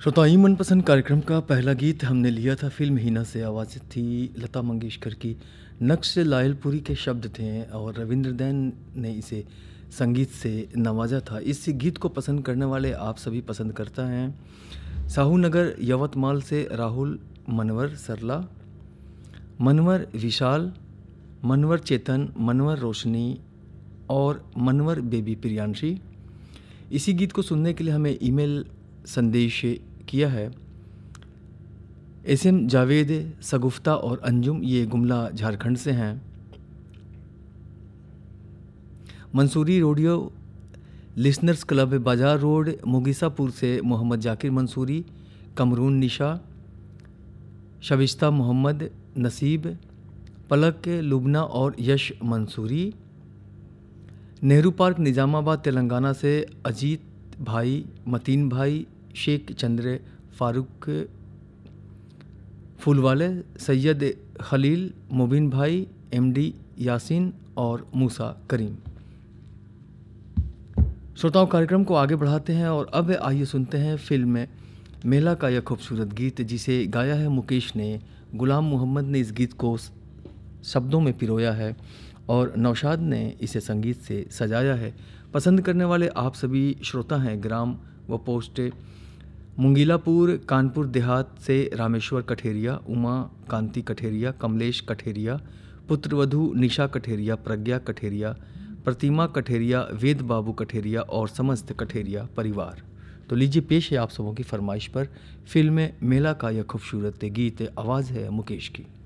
श्रोताओं, ये मनपसंद कार्यक्रम का पहला गीत हमने लिया था फिल्म हीना से। आवाज़ थी लता मंगेशकर की। नक्श लायलपुरी के शब्द थे और रविंद्र दैन ने इसे संगीत से नवाजा था। इस गीत को पसंद करने वाले आप सभी पसंद करता हैं। साहू नगर यवतमाल से राहुल, मनवर सरला, मनवर विशाल, मनवर चेतन, मनवर रोशनी और मनवर बेबी प्रियांशी। इसी गीत को सुनने के लिए हमें ईमेल संदेश किया है। एसएम जावेद, सगुफ्ता और अंजुम, ये गुमला झारखंड से हैं। मंसूरी रेडियो लिसनर्स क्लब बाजार रोड मुगीसापुर से मोहम्मद जाकिर मंसूरी, कमरून निशा, शबिस्ता मोहम्मद, नसीब, पलक, लुबना और यश मंसूरी। नेहरू पार्क निज़ामाबाद तेलंगाना से अजीत भाई, मतीन भाई, शेख चंद्र, फारूक फूलवाले, सैयद खलील, मुबिन भाई, एमडी यासीन और मूसा करीम। श्रोताओं, कार्यक्रम को आगे बढ़ाते हैं और अब आइए सुनते हैं फिल्म मेला का यह खूबसूरत गीत, जिसे गाया है मुकेश ने। गुलाम मोहम्मद ने इस गीत को शब्दों में पिरोया है और नौशाद ने इसे संगीत से सजाया है। पसंद करने वाले आप सभी श्रोता हैं ग्राम व पोस्ट मुंगीलापुर, कानपुर देहात से रामेश्वर कठेरिया, उमा कांति कठेरिया, कमलेश कठेरिया, पुत्रवधू निशा कठेरिया, प्रज्ञा कठेरिया, प्रतिमा कठेरिया, वेद बाबू कठेरिया और समस्त कठेरिया परिवार। तो लीजिए, पेश है आप सबों की फरमाइश पर फिल्म मेला का यह खूबसूरत गीत। आवाज़ है मुकेश की।